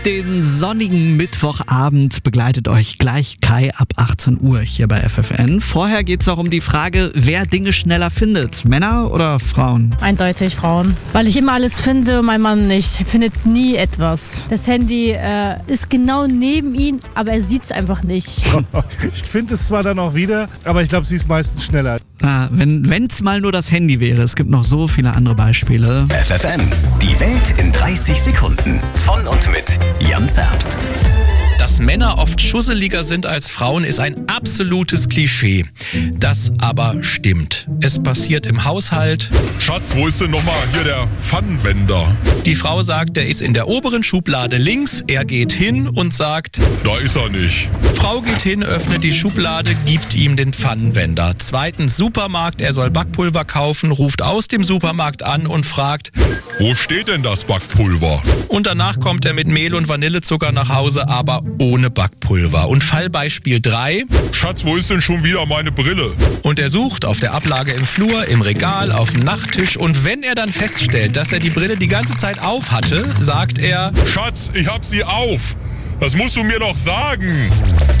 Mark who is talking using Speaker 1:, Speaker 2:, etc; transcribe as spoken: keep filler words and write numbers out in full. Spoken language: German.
Speaker 1: Den sonnigen Mittwochabend begleitet euch gleich Kai ab achtzehn Uhr hier bei F F N. Vorher geht es auch um die Frage, wer Dinge schneller findet. Männer oder Frauen?
Speaker 2: Eindeutig Frauen. Weil ich immer alles finde, mein Mann nicht. Er findet nie etwas. Das Handy äh, ist genau neben ihm, aber er sieht es einfach nicht.
Speaker 3: Ich finde es zwar dann auch wieder, aber ich glaube, sie ist meistens schneller.
Speaker 1: Ah, wenn es mal nur das Handy wäre. Es gibt noch so viele andere Beispiele.
Speaker 4: F F N, die Welt in dreißig Sekunden. Von und mit Jan Zerbst.
Speaker 5: Dass Männer oft schusseliger sind als Frauen, ist ein absolutes Klischee. Das aber stimmt. Es passiert im Haushalt.
Speaker 6: Schatz, wo ist denn nochmal hier der Pfannenwender?
Speaker 5: Die Frau sagt, der ist in der oberen Schublade links. Er geht hin und sagt,
Speaker 6: da ist er nicht.
Speaker 5: Frau geht hin, öffnet die Schublade, gibt ihm den Pfannenwender. Zweitens Supermarkt, er soll Backpulver kaufen, ruft aus dem Supermarkt an und fragt,
Speaker 6: wo steht denn das Backpulver?
Speaker 5: Und danach kommt er mit Mehl und Vanillezucker nach Hause, aber ohne Backpulver. Und Fallbeispiel drei.
Speaker 6: Schatz, wo ist denn schon wieder meine Brille?
Speaker 5: Und er sucht auf der Ablage im Flur, im Regal, auf dem Nachttisch. Und wenn er dann feststellt, dass er die Brille die ganze Zeit auf hatte, sagt er,
Speaker 6: Schatz, ich hab sie auf. Das musst du mir doch sagen.